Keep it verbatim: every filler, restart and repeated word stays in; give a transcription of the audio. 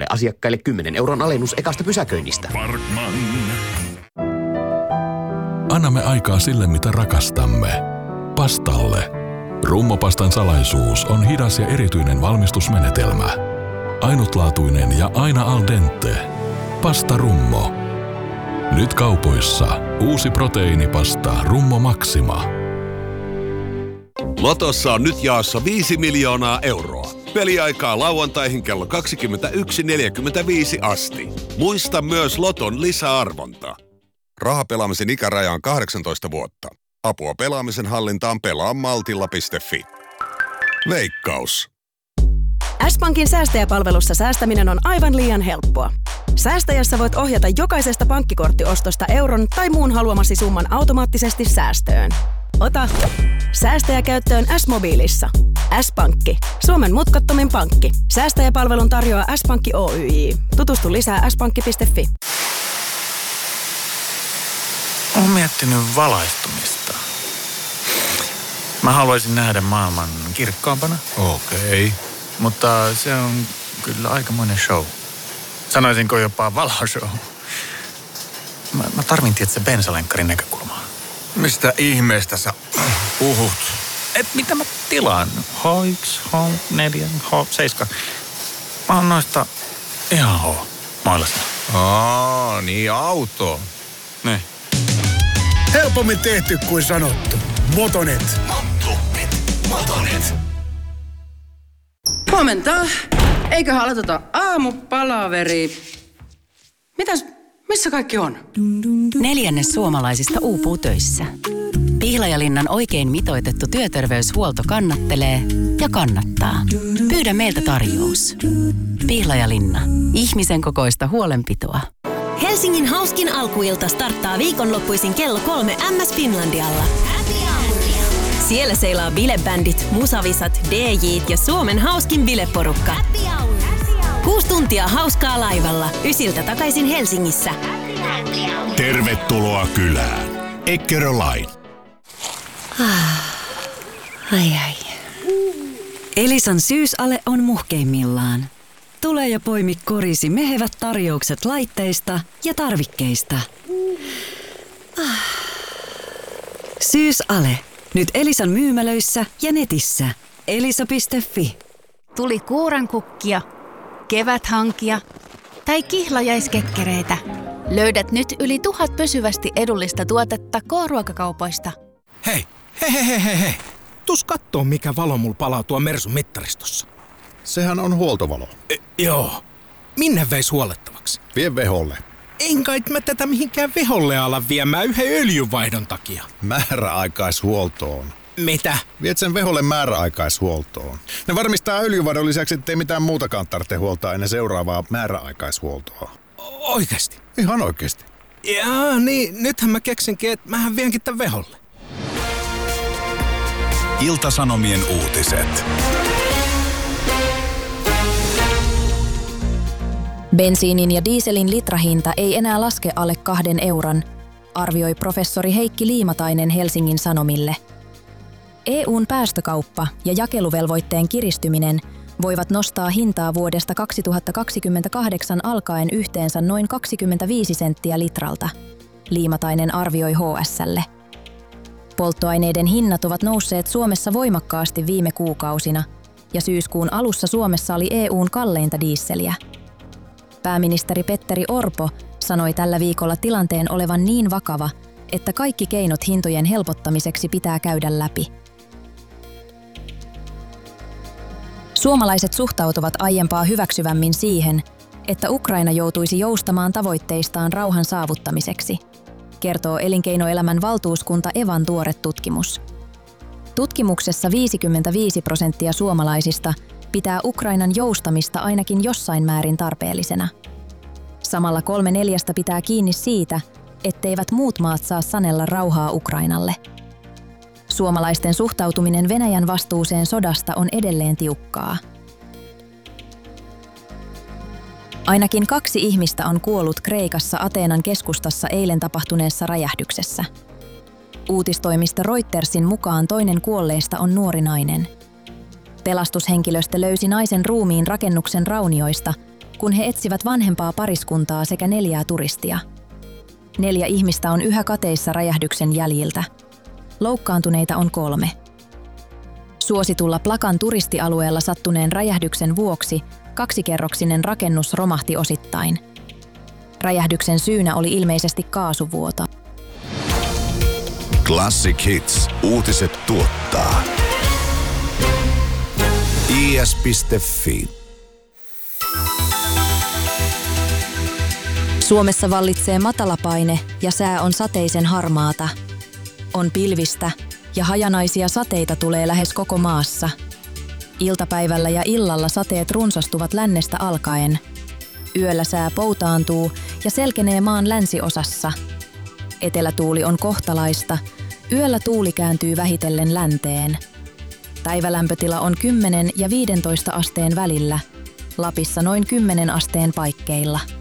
asiakkaille kymmenen euron alennus ekasta pysäköinnistä. Parkman. Annamme aikaa sille, mitä rakastamme. Pastalle. Rummopastan salaisuus on hidas ja erityinen valmistusmenetelmä. Ainutlaatuinen ja aina al dente. Pasta Rummo. Nyt kaupoissa uusi proteiinipasta Rummo Maxima. Lotossa on nyt jaossa viisi miljoonaa euroa. Peliaikaa lauantaihin kello kaksikymmentäyksi neljäkymmentäviisi asti. Muista myös Loton lisäarvonta. Rahapelaamisen ikäraja on kahdeksantoista vuotta. Apua pelaamisen hallintaan pelaa maltilla piste fi. Veikkaus. S-Pankin säästäjäpalvelussa säästäminen on aivan liian helppoa. Säästäjässä voit ohjata jokaisesta pankkikorttiostosta euron tai muun haluamasi summan automaattisesti säästöön. Ota säästäjä käyttöön S-mobiilissa. S-Pankki. Suomen mutkattomin pankki. Säästäjäpalvelun tarjoaa S-Pankki Oyj. Tutustu lisää s pankki piste fi. Olen miettinyt valaistumista. Mä haluaisin nähdä maailman kirkkaampana. Okei. Okay. Mutta se on kyllä aikamoinen show. Sanoisinko jopa valoshow. Mä, mä tarvin tietysti bensalenkkarin näkökulmaa. Mistä ihmeestä sä puhut? Et mitä mä tilaan? H yksi, H neljä, H seitsemän. Mä oon noista ihan H mailasta. Aa, niin auto. Ne. Helpommin tehty kuin sanottu. Motonet. Motonet. Motonet. Huomenta. Eiköhän aloiteta aamupalaveri. Mitäs, missä kaikki on? Neljännes suomalaisista uupuu töissä. Pihlajalinnan oikein mitoitettu työterveyshuolto kannattelee ja kannattaa. Pyydä meiltä tarjous. Pihlajalinna. Ihmisen kokoista huolenpitoa. Helsingin hauskin alkuilta starttaa viikonloppuisin kello kolme M S Finlandialla. Siellä seilaa bilebändit, musavisat, D J:t ja Suomen hauskin bileporukka. Kuusi tuntia hauskaa laivalla, ysiltä takaisin Helsingissä. Tervetuloa kylään. Eckerö-Line. Ai ai. Elisan syysale on muhkeimmillaan. Tule ja poimi korisi mehevät tarjoukset laitteista ja tarvikkeista. Syysale. Nyt Elisan myymälöissä ja netissä. elisa piste fi. Tuli kuurankukkia, keväthankia tai kihlajaiskekkereitä. Löydät nyt yli tuhat pysyvästi edullista tuotetta K-ruokakaupoista. Hei, hei, hei, hei, hei. Tus kattoo, mikä valo mulla palaa tuo Mersun mittaristossa. Sehän on huoltovalo. E, joo. Minne veis huollettavaksi? Vie veholle. En kai mä tätä mihinkään veholle ala viemään yhden öljynvaihdon takia. Määräaikaishuoltoon. Mitä? Viet sen veholle määräaikaishuoltoon. Ne varmistaa öljynvaihdon lisäksi, ettei mitään muutakaan tarvitse huoltaa ennen seuraavaa määräaikaishuoltoa. Oikeesti? Ihan oikeesti. Jaa, niin nythän mä keksinkin, että mähän vienkin tän veholle. Ilta-Sanomien uutiset. Bensiinin ja dieselin litrahinta ei enää laske alle kahden euron, arvioi professori Heikki Liimatainen Helsingin Sanomille. E U:n päästökauppa ja jakeluvelvoitteen kiristyminen voivat nostaa hintaa vuodesta kaksituhattakaksikymmentäkahdeksan alkaen yhteensä noin kaksikymmentäviisi senttiä litralta, Liimatainen arvioi H S:lle. Polttoaineiden hinnat ovat nousseet Suomessa voimakkaasti viime kuukausina, ja syyskuun alussa Suomessa oli E U:n kalleinta dieseliä. Pääministeri Petteri Orpo sanoi tällä viikolla tilanteen olevan niin vakava, että kaikki keinot hintojen helpottamiseksi pitää käydä läpi. Suomalaiset suhtautuvat aiempaa hyväksyvämmin siihen, että Ukraina joutuisi joustamaan tavoitteistaan rauhan saavuttamiseksi, kertoo elinkeinoelämän valtuuskunta Evan tuore tutkimus. Tutkimuksessa viisikymmentäviisi prosenttia suomalaisista pitää Ukrainan joustamista ainakin jossain määrin tarpeellisena. Samalla kolme neljästä pitää kiinni siitä, etteivät muut maat saa sanella rauhaa Ukrainalle. Suomalaisten suhtautuminen Venäjän vastuuseen sodasta on edelleen tiukkaa. Ainakin kaksi ihmistä on kuollut Kreikassa Ateenan keskustassa eilen tapahtuneessa räjähdyksessä. Uutistoimisto Reutersin mukaan toinen kuolleista on nuori nainen. Pelastushenkilöstö löysi naisen ruumiin rakennuksen raunioista kun he etsivät vanhempaa pariskuntaa sekä neljää turistia. Neljä ihmistä on yhä kateissa räjähdyksen jäljiltä. Loukkaantuneita on kolme. Suositulla Plakan turistialueella sattuneen räjähdyksen vuoksi kaksikerroksinen rakennus romahti osittain. Räjähdyksen syynä oli ilmeisesti kaasuvuoto. Classic Hits. Uutiset tuottaa. I S piste Fi. Suomessa vallitsee matalapaine ja sää on sateisen harmaata. On pilvistä ja hajanaisia sateita tulee lähes koko maassa. Iltapäivällä ja illalla sateet runsastuvat lännestä alkaen. Yöllä sää poutaantuu ja selkenee maan länsiosassa. Etelätuuli on kohtalaista. Yöllä tuuli kääntyy vähitellen länteen. Päivälämpötila on kymmenen ja viidentoista asteen välillä. Lapissa noin kymmenen asteen paikkeilla.